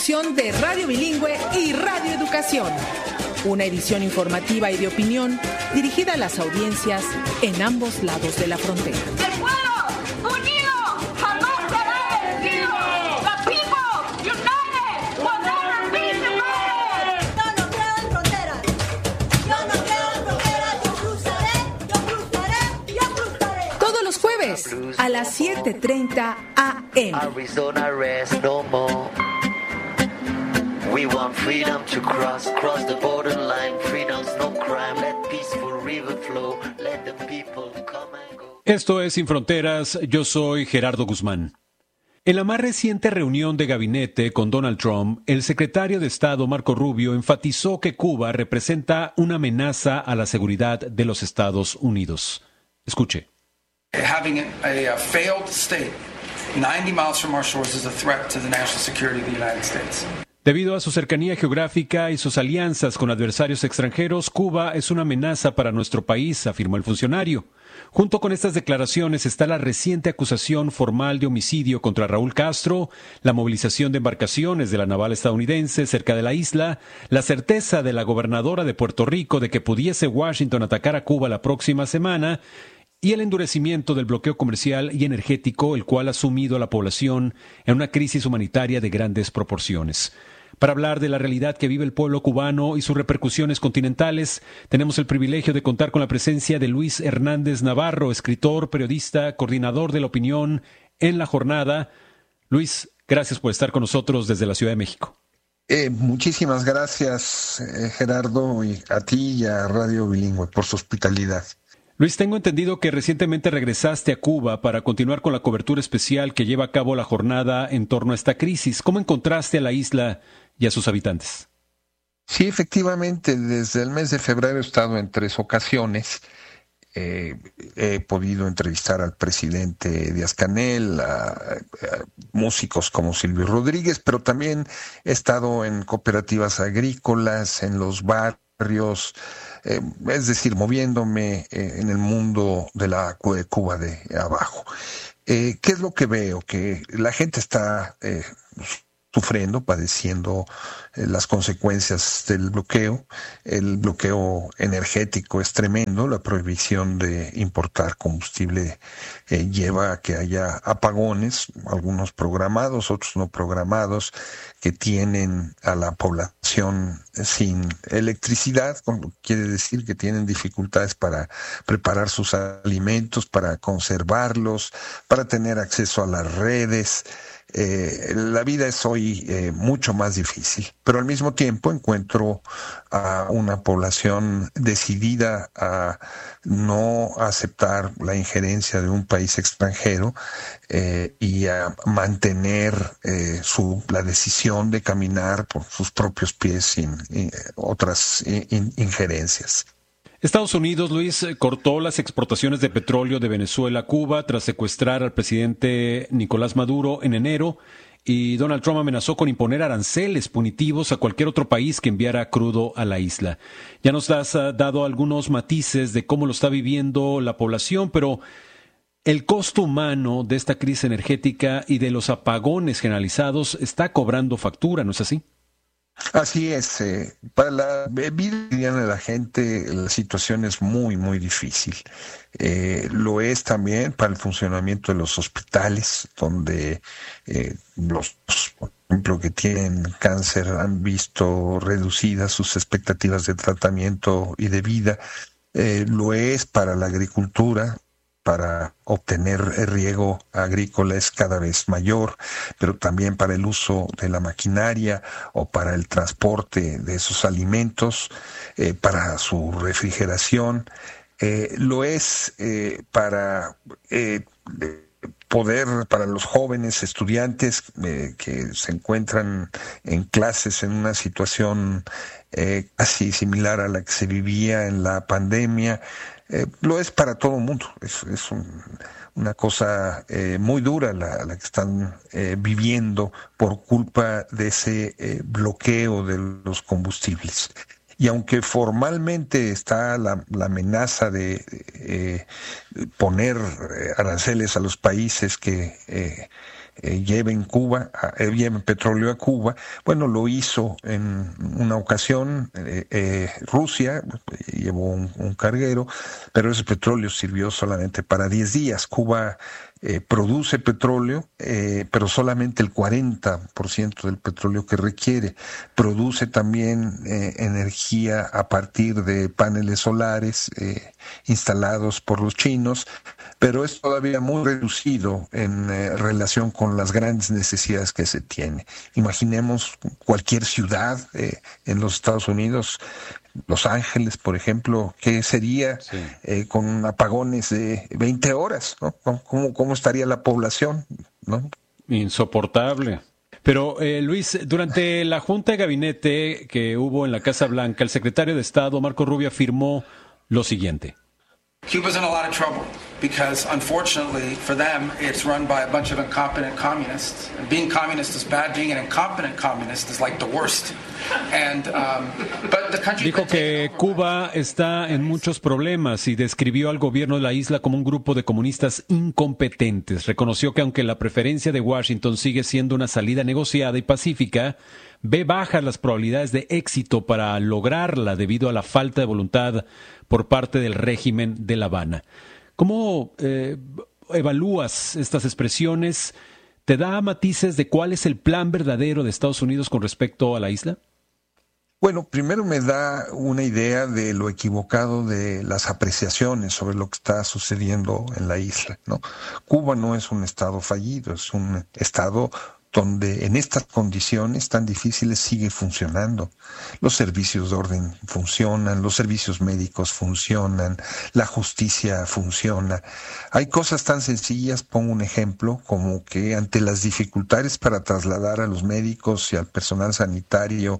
producción de Radio Bilingüe y Radio Educación. Una edición informativa y de opinión dirigida a las audiencias en ambos lados de la frontera. ¡El pueblo unido jamás será vencido! ¡The people united will never be divided! Yo no creo en fronteras. Yo no creo en fronteras. Yo cruzaré. Todos los jueves a las 7:30 a.m. Arizona rest no more. We want freedom to cross the borderline. Freedom's no crime. Let peaceful river flow. Let the people come and go. Esto es Sin Fronteras, yo soy Gerardo Guzmán. En la más reciente reunión de gabinete con Donald Trump, el secretario de Estado Marco Rubio enfatizó que Cuba representa una amenaza a la seguridad de los Estados Unidos. Escuche. Having a failed state 90 miles from our shores is a threat to the national security of the United States. Debido a su cercanía geográfica y sus alianzas con adversarios extranjeros, Cuba es una amenaza para nuestro país, afirmó el funcionario. Junto con estas declaraciones está la reciente acusación formal de homicidio contra Raúl Castro, la movilización de embarcaciones de la naval estadounidense cerca de la isla, la certeza de la gobernadora de Puerto Rico de que pudiese Washington atacar a Cuba la próxima semana, y el endurecimiento del bloqueo comercial y energético, el cual ha sumido a la población en una crisis humanitaria de grandes proporciones. Para hablar de la realidad que vive el pueblo cubano y sus repercusiones continentales, tenemos el privilegio de contar con la presencia de Luis Hernández Navarro, escritor, periodista, coordinador de la opinión en La Jornada. Luis, gracias por estar con nosotros desde la Ciudad de México. Muchísimas gracias, Gerardo, y a ti y a Radio Bilingüe por su hospitalidad. Luis, tengo entendido que recientemente regresaste a Cuba para continuar con la cobertura especial que lleva a cabo La Jornada en torno a esta crisis. ¿Cómo encontraste a la isla y a sus habitantes? Sí, efectivamente, desde el mes de febrero he estado en 3 ocasiones. He podido entrevistar al presidente Díaz-Canel, a músicos como Silvio Rodríguez, pero también he estado en cooperativas agrícolas, en los barrios, es decir, moviéndome en el mundo de Cuba de abajo. ¿Qué es lo que veo? Que la gente está sufriendo, padeciendo las consecuencias del bloqueo. El bloqueo energético es tremendo. La prohibición de importar combustible lleva a que haya apagones, algunos programados, otros no programados, que tienen a la población sin electricidad, lo que quiere decir que tienen dificultades para preparar sus alimentos, para conservarlos, para tener acceso a las redes. La vida es hoy mucho más difícil, pero al mismo tiempo encuentro a una población decidida a no aceptar la injerencia de un país extranjero y a mantener la decisión de caminar por sus propios pies sin otras injerencias. Estados Unidos, Luis, cortó las exportaciones de petróleo de Venezuela a Cuba tras secuestrar al presidente Nicolás Maduro en enero, y Donald Trump amenazó con imponer aranceles punitivos a cualquier otro país que enviara crudo a la isla. Ya nos has dado algunos matices de cómo lo está viviendo la población, pero el costo humano de esta crisis energética y de los apagones generalizados está cobrando factura, ¿no es así? Así es, para la vida cotidiana de la gente la situación es muy, muy difícil. Lo es también para el funcionamiento de los hospitales, donde por ejemplo, que tienen cáncer han visto reducidas sus expectativas de tratamiento y de vida. Lo es para la agricultura. Para obtener riego agrícola es cada vez mayor, pero también para el uso de la maquinaria o para el transporte de esos alimentos, para su refrigeración. Lo es para para los jóvenes estudiantes que se encuentran en clases en una situación casi similar a la que se vivía en la pandemia. Lo es para todo el mundo. Es una cosa muy dura la que están viviendo por culpa de ese bloqueo de los combustibles. Y aunque formalmente está la amenaza de poner aranceles a los países que lleven petróleo a Cuba. Bueno, lo hizo en una ocasión Rusia, llevó un carguero, pero ese petróleo sirvió solamente para 10 días. Cuba produce petróleo, pero solamente el 40% del petróleo que requiere. Produce también energía a partir de paneles solares instalados por los chinos, pero es todavía muy reducido en relación con las grandes necesidades que se tiene. Imaginemos cualquier ciudad en los Estados Unidos, Los Ángeles, por ejemplo, ¿qué sería con apagones de 20 horas? ¿No? ¿Cómo estaría la población? ¿No? Insoportable. Pero, Luis, durante la Junta de Gabinete que hubo en la Casa Blanca, el secretario de Estado, Marco Rubio, afirmó lo siguiente. Cuba's in a lot of trouble because, unfortunately, for them, it's run by a bunch of incompetent communists. And being communist is bad. Being an incompetent communist is like the worst. But the country. Dijo que Cuba está en muchos problemas y describió al gobierno de la isla como un grupo de comunistas incompetentes. Reconoció que aunque la preferencia de Washington sigue siendo una salida negociada y pacífica, ve bajas las probabilidades de éxito para lograrla debido a la falta de voluntad por parte del régimen de La Habana. ¿Cómo evalúas estas expresiones? ¿Te da matices de cuál es el plan verdadero de Estados Unidos con respecto a la isla? Bueno, primero me da una idea de lo equivocado de las apreciaciones sobre lo que está sucediendo en la isla, ¿no? Cuba no es un estado fallido, es un estado donde en estas condiciones tan difíciles sigue funcionando. Los servicios de orden funcionan, los servicios médicos funcionan, la justicia funciona. Hay cosas tan sencillas, pongo un ejemplo, como que ante las dificultades para trasladar a los médicos y al personal sanitario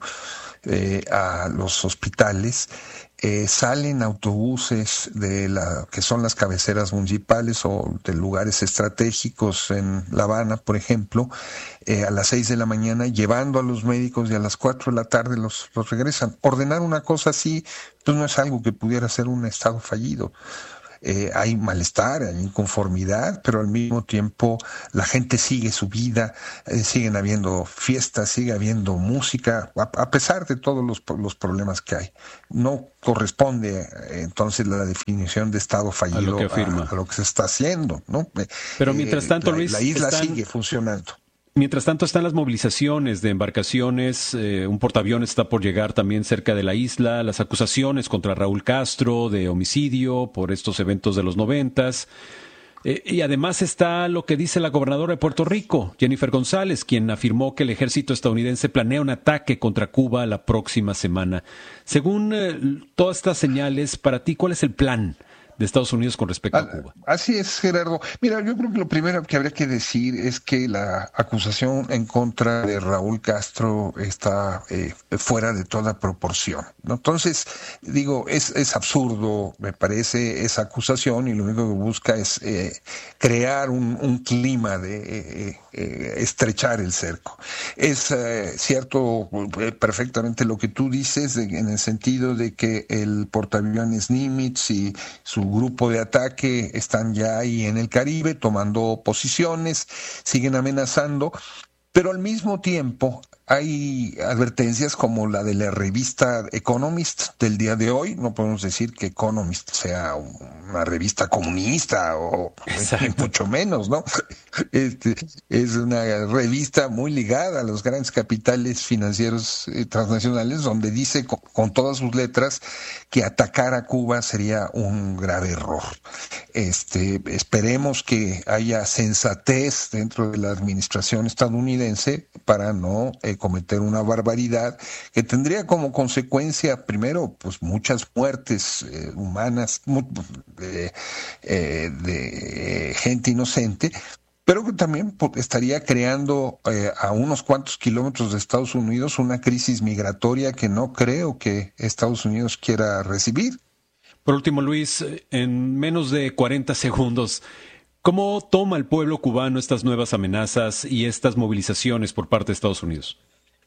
a los hospitales, salen autobuses que son las cabeceras municipales o de lugares estratégicos en La Habana, por ejemplo, a las 6 de la mañana, llevando a los médicos y a las 4 de la tarde los regresan. Ordenar una cosa así, pues no es algo que pudiera ser un estado fallido. Hay malestar, hay inconformidad, pero al mismo tiempo la gente sigue su vida, siguen habiendo fiestas, sigue habiendo música, a pesar de todos los problemas que hay. No corresponde entonces la definición de estado fallido a lo que se está haciendo, ¿no? Pero mientras tanto, Luis, la isla sigue funcionando. Mientras tanto están las movilizaciones de embarcaciones, un portaaviones está por llegar también cerca de la isla, las acusaciones contra Raúl Castro de homicidio por estos eventos de los 90s. Y además está lo que dice la gobernadora de Puerto Rico, Jennifer González, quien afirmó que el ejército estadounidense planea un ataque contra Cuba la próxima semana. Según todas estas señales, para ti, ¿cuál es el plan de Estados Unidos con respecto a Cuba? Así es, Gerardo. Mira, yo creo que lo primero que habría que decir es que la acusación en contra de Raúl Castro está fuera de toda proporción, ¿no? Entonces, digo, es absurdo, me parece, esa acusación, y lo único que busca es crear un clima de estrechar el cerco. Es cierto perfectamente lo que tú dices, en el sentido de que el portaaviones Nimitz y su grupo de ataque están ya ahí en el Caribe tomando posiciones, siguen amenazando, pero al mismo tiempo hay advertencias como la de la revista Economist del día de hoy. No podemos decir que Economist sea una revista comunista o mucho menos, ¿no? Es una revista muy ligada a los grandes capitales financieros transnacionales, donde dice con todas sus letras que atacar a Cuba sería un grave error. Esperemos que haya sensatez dentro de la administración estadounidense para no cometer una barbaridad que tendría como consecuencia, primero, pues muchas muertes humanas de gente inocente, pero que también estaría creando a unos cuantos kilómetros de Estados Unidos una crisis migratoria que no creo que Estados Unidos quiera recibir. Por último, Luis, en menos de 40 segundos, ¿cómo toma el pueblo cubano estas nuevas amenazas y estas movilizaciones por parte de Estados Unidos?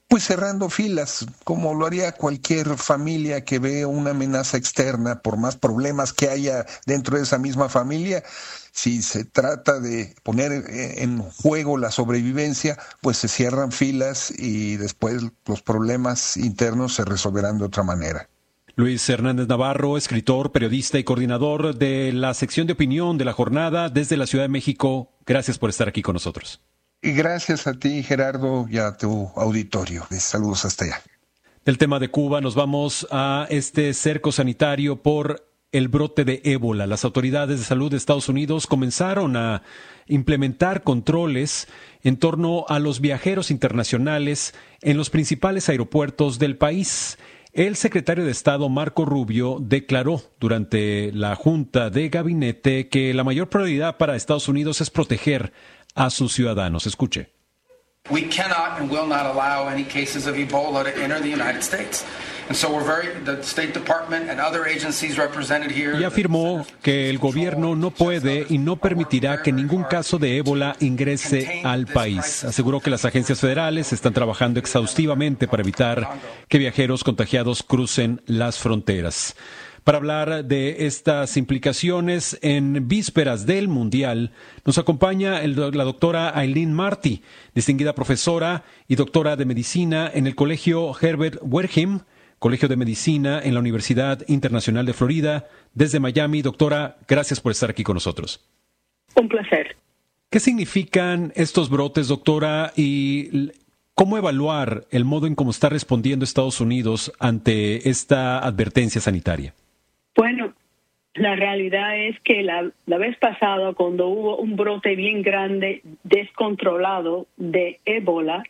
Pues cerrando filas, como lo haría cualquier familia que ve una amenaza externa, por más problemas que haya dentro de esa misma familia. Si se trata de poner en juego la sobrevivencia, pues se cierran filas y después los problemas internos se resolverán de otra manera. Luis Hernández Navarro, escritor, periodista y coordinador de la sección de opinión de La Jornada desde la Ciudad de México. Gracias por estar aquí con nosotros. Y gracias a ti, Gerardo, y a tu auditorio. Saludos hasta allá. Del tema de Cuba nos vamos a este cerco sanitario por el brote de ébola. Las autoridades de salud de Estados Unidos comenzaron a implementar controles en torno a los viajeros internacionales en los principales aeropuertos del país. El secretario de Estado, Marco Rubio, declaró durante la Junta de Gabinete que la mayor prioridad para Estados Unidos es proteger a sus ciudadanos. Escuche. We cannot and will not allow any cases of Ebola to enter the United States. And so the State Department and other agencies represented here. Y afirmó que el gobierno no puede y no permitirá que ningún caso de ébola ingrese al país. Aseguró que las agencias federales están trabajando exhaustivamente para evitar que viajeros contagiados crucen las fronteras. Para hablar de estas implicaciones en vísperas del Mundial, nos acompaña la doctora Aileen Marty, distinguida profesora y doctora de Medicina en el Colegio Herbert Wertheim, Colegio de Medicina en la Universidad Internacional de Florida, desde Miami. Doctora, gracias por estar aquí con nosotros. Un placer. ¿Qué significan estos brotes, doctora, y cómo evaluar el modo en cómo está respondiendo Estados Unidos ante esta advertencia sanitaria? Bueno, la realidad es que la vez pasada, cuando hubo un brote bien grande, descontrolado de ébola,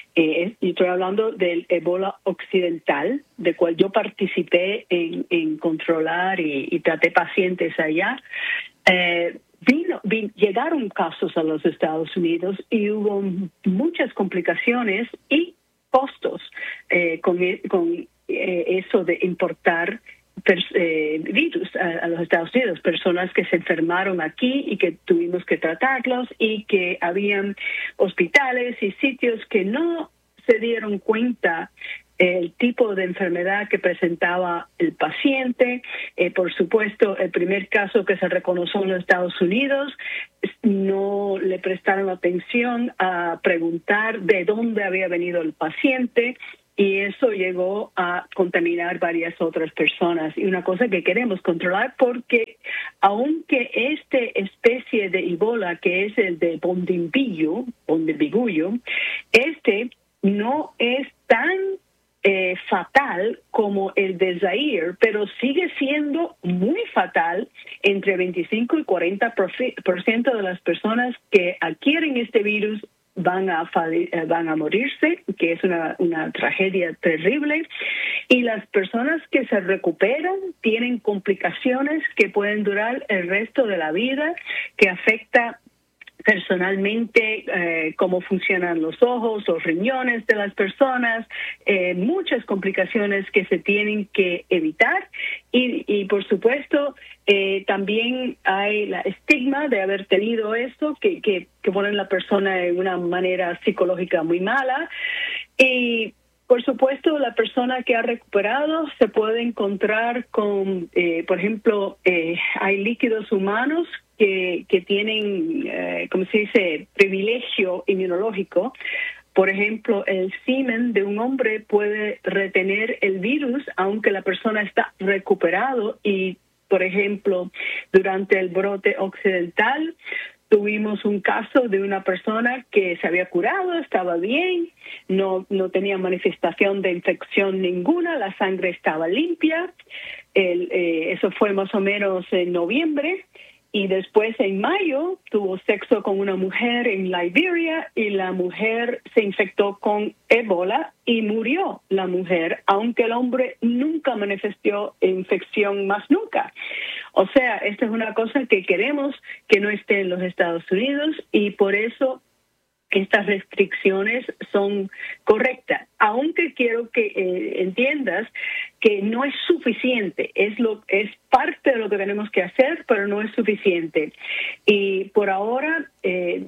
y estoy hablando del ébola occidental, de cual yo participé en controlar y traté pacientes allá, llegaron casos a los Estados Unidos y hubo muchas complicaciones y costos con eso de importar virus a los Estados Unidos, personas que se enfermaron aquí y que tuvimos que tratarlos, y que habían hospitales y sitios que no se dieron cuenta el tipo de enfermedad que presentaba el paciente. Por supuesto, el primer caso que se reconoció en los Estados Unidos, no le prestaron atención a preguntar de dónde había venido el paciente, y eso llegó a contaminar varias otras personas. Y una cosa que queremos controlar, porque aunque esta especie de Ebola, que es el de Bundibugyo, no es tan fatal como el de Zaire, pero sigue siendo muy fatal. Entre 25 y 40% de las personas que adquieren este virus van a morirse, que es una tragedia terrible, y las personas que se recuperan tienen complicaciones que pueden durar el resto de la vida, que afecta personalmente cómo funcionan los ojos, los riñones de las personas, muchas complicaciones que se tienen que evitar, y por supuesto también hay la estigma de haber tenido esto que ponen a la persona en una manera psicológica muy mala. Y por supuesto, la persona que ha recuperado se puede encontrar con, por ejemplo, hay líquidos humanos que tienen, ¿cómo se dice?, privilegio inmunológico. Por ejemplo, el semen de un hombre puede retener el virus aunque la persona está recuperado. Y, por ejemplo, durante el brote occidental, tuvimos un caso de una persona que se había curado, estaba bien, no tenía manifestación de infección ninguna, la sangre estaba limpia. Eso fue más o menos en noviembre. Y después, en mayo, tuvo sexo con una mujer en Liberia y la mujer se infectó con ébola y murió la mujer, aunque el hombre nunca manifestó infección más nunca. O sea, esta es una cosa que queremos que no esté en los Estados Unidos, y por eso estas restricciones son correctas, aunque quiero que entiendas que no es suficiente, es parte de lo que tenemos que hacer, pero no es suficiente. Y por ahora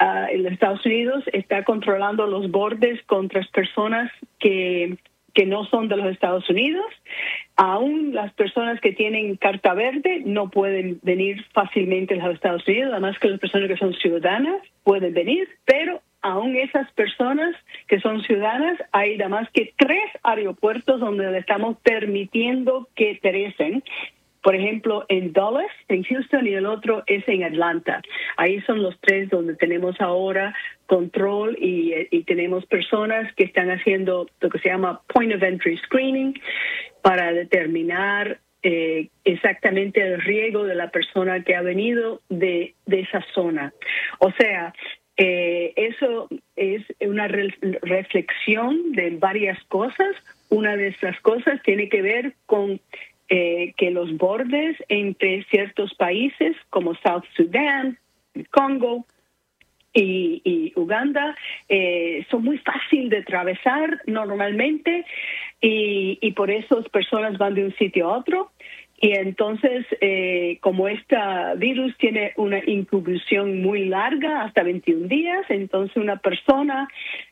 los Estados Unidos está controlando los bordes contra personas que no son de los Estados Unidos. Aún las personas que tienen carta verde no pueden venir fácilmente a los Estados Unidos, además que las personas que son ciudadanas pueden venir, pero aún esas personas que son ciudadanas, hay nada más que 3 aeropuertos donde le estamos permitiendo que aterricen. Por ejemplo, en Dallas, en Houston, y el otro es en Atlanta. Ahí son los 3 donde tenemos ahora control y tenemos personas que están haciendo lo que se llama Point of Entry Screening para determinar exactamente el riesgo de la persona que ha venido de esa zona. O sea, eso es una reflexión de varias cosas. Una de esas cosas tiene que ver con que los bordes entre ciertos países como South Sudan, Congo y Uganda son muy fáciles de atravesar normalmente y por eso las personas van de un sitio a otro. Y entonces, como este virus tiene una incubación muy larga, hasta 21 días, entonces una persona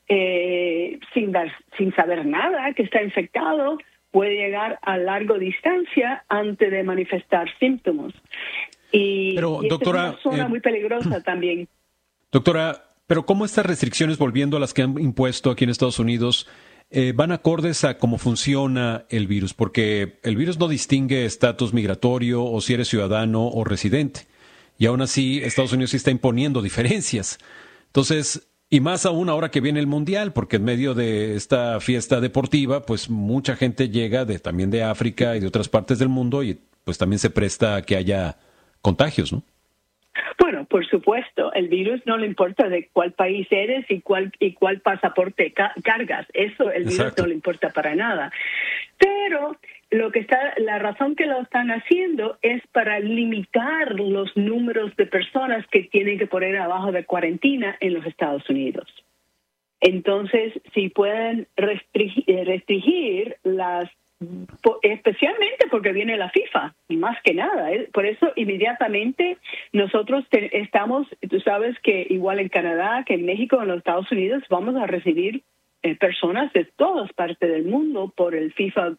sin saber nada que está infectado puede llegar a larga distancia antes de manifestar síntomas. Pero, doctora, es una zona muy peligrosa también. Doctora, pero ¿cómo estas restricciones, volviendo a las que han impuesto aquí en Estados Unidos, van acordes a cómo funciona el virus? Porque el virus no distingue estatus migratorio o si eres ciudadano o residente. Y aún así, Estados Unidos sí está imponiendo diferencias. Entonces, y más aún ahora que viene el Mundial, porque en medio de esta fiesta deportiva, pues mucha gente llega también de África y de otras partes del mundo y pues también se presta a que haya contagios, ¿no? Bueno, por supuesto, el virus no le importa de cuál país eres y cuál pasaporte cargas. Eso el virus Exacto. no le importa para nada. Pero la razón que lo están haciendo es para limitar los números de personas que tienen que poner abajo de cuarentena en los Estados Unidos. Entonces, si pueden restringir especialmente porque viene la FIFA, y más que nada. Por eso, inmediatamente, nosotros estamos, tú sabes que igual en Canadá, que en México, en los Estados Unidos, vamos a recibir personas de todas partes del mundo por el FIFA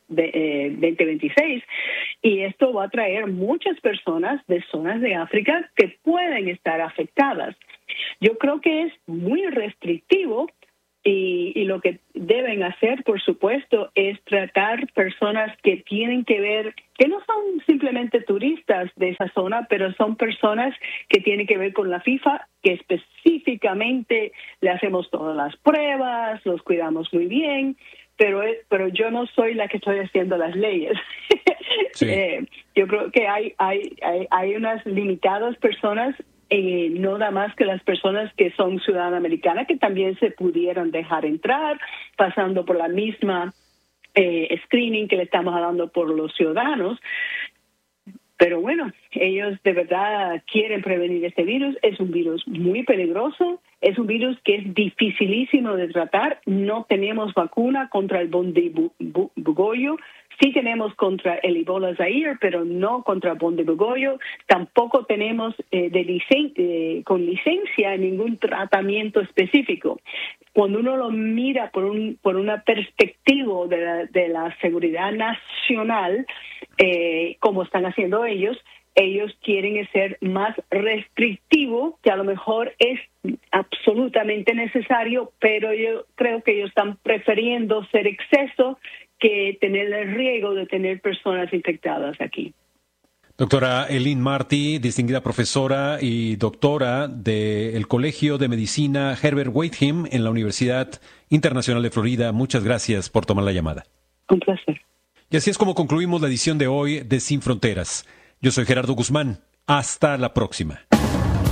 2026, y esto va a traer muchas personas de zonas de África que pueden estar afectadas. Yo creo que es muy restrictivo. Y lo que deben hacer, por supuesto, es tratar personas que tienen que ver, que no son simplemente turistas de esa zona, pero son personas que tienen que ver con la FIFA, que específicamente le hacemos todas las pruebas, los cuidamos muy bien, pero yo no soy la que estoy haciendo las leyes. Sí. Yo creo que hay unas limitadas personas, no nada más que las personas que son ciudadanas americanas, que también se pudieran dejar entrar, pasando por la misma screening que le estamos dando por los ciudadanos. Pero bueno, ellos de verdad quieren prevenir este virus. Es un virus muy peligroso, es un virus que es dificilísimo de tratar. No tenemos vacuna contra el Bundibugyo. Sí tenemos contra el Ebola Zaire, pero no contra Bundibugyo. Tampoco tenemos con licencia ningún tratamiento específico. Cuando uno lo mira por una perspectiva de la seguridad nacional, como están haciendo ellos quieren ser más restrictivos, que a lo mejor es absolutamente necesario, pero yo creo que ellos están prefiriendo ser exceso que tener el riesgo de tener personas infectadas aquí. Doctora Eileen Marty, distinguida profesora y doctora del Colegio de Medicina Herbert Whitehead en la Universidad Internacional de Florida, muchas gracias por tomar la llamada. Un placer. Y así es como concluimos la edición de hoy de Sin Fronteras. Yo soy Gerardo Guzmán. Hasta la próxima.